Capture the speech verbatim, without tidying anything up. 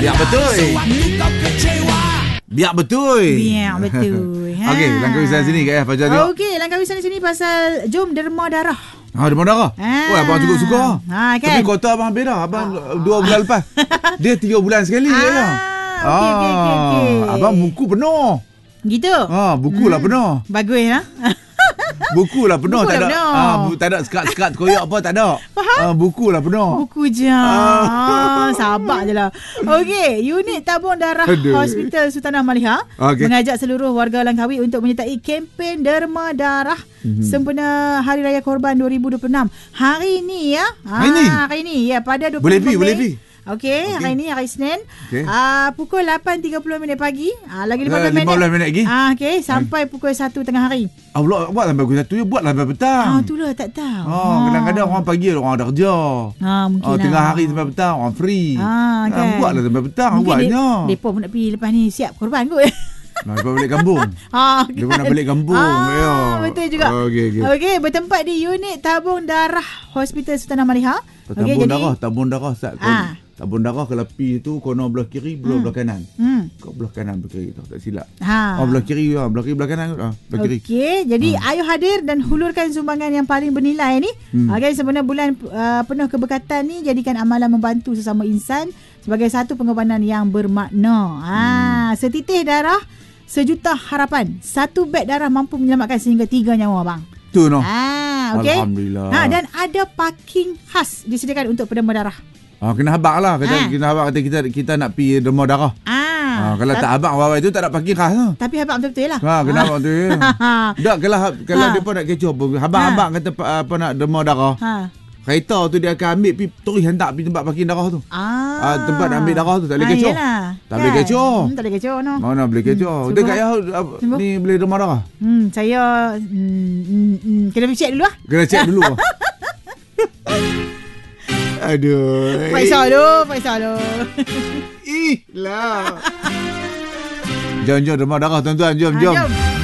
Biar betul. Biar betul. Biar betul. Ha. Okey, langkawi sana sini kat ya Fajar tengok. Okey, langkawi sana sini pasal jom derma darah. Ha, demam darah. Ha. Oh, abang juga suka. Ha, kan? Tapi kota abang habis dah. Abang ha. dua bulan lepas. Dia tiga bulan sekali ah, je ya. Okey, okey, okey, okey. Abang buku penuh. Gitu? Ha, buku lah hmm. penuh. Bagus ha. Buku lah penuh. Buku tak lah ada. penuh. Ha, bu, tak ada sekat-sekat koyak apa tak ada. Faham? Ha, buku lah penuh. Buku je. Ah. Sabar je lah. Okey, unit tabung darah Aduh. Hospital Sultanah Maliha okay. mengajak seluruh warga Langkawi untuk menyertai kempen derma darah mm-hmm. sempena Hari Raya Korban dua ribu dua puluh enam. Hari ni ya. Hari ni? Ah, hari ni ya, pada dua puluh Boleh pergi, boleh pergi. Okey, okay. hari ni hari Senin. Okay. Uh, pukul lapan tiga puluh minit pagi. Uh, lagi lima belas minit. lima belas minit lagi. Ah, okey, sampai pukul satu tengah hari. Ah, buat, buat sampai pukul satu je, buatlah sampai petang. Ah, itulah tak tahu. Oh, ah. kadang-kadang orang pagi orang dah kerja. Ah, mungkin oh, lah. Tengah hari sampai petang orang free. Ah, kan. Ah, buatlah sampai petang, mungkin buatnya. Depa pun nak pergi lepas ni siap korban kot. Nah, lepas balik kampung. Ah, dia pun nak balik kampung. Ah, ya. Betul juga. Okey, okey. Okey, bertempat di unit tabung darah Hospital Sultanah Maliha. Tabung okay, darah, jadi, tabung darah Ustaz. ah. Tabung darah ke lapi tu kono belah kiri, belah hmm. belah kanan. Hmm. Kau belah kanan belah kiri tu, tak silap. Ha. Oh, belah kiri, ah, belah kiri belah kanan, ah, belah kiri. Okey, jadi hmm. ayo hadir dan hulurkan sumbangan yang paling bernilai ni. Hmm. Okey, sebenarnya bulan uh, penuh keberkatan ni jadikan amalan membantu sesama insan sebagai satu pengorbanan yang bermakna. Ha, hmm. setitih darah sejuta harapan. Satu beg darah mampu menyelamatkan sehingga tiga nyawa bang. Tu noh. Ha, okey. Alhamdulillah. Ha, dan ada parking khas disediakan untuk penderma darah. Ah, kena habaq lah. Kata, ha. Kena habaq kata kita kita nak pergi derma darah. Ah, ah, kalau tak habaq awal itu tak ada parking khas lah. Tapi habaq betul-betul lah. Ha, kena habaq betul ya. Tak, kalau kalau ha. depa nak kecoh apa, habaq-habaq ha. kata apa nak derma darah. Ha. Kereta tu dia akan ambil pergi terus hantar pergi tempat parking darah tu. Ah. ah tempat nak ambil darah tu tak boleh ah, kecoh. Yalah. Tak boleh kecoh. Hmm, tak boleh kecoh no. Mana boleh kecoh. Hmm, dekat ya ni boleh derma darah. Hmm, saya hmm, hmm, hmm, kena check dulu ah. Kena check dulu ah. Aduh. Faisal tu, Faisal tu. Ih lah. Jom jom derma darah tuan-tuan, jom ha, jom. jom.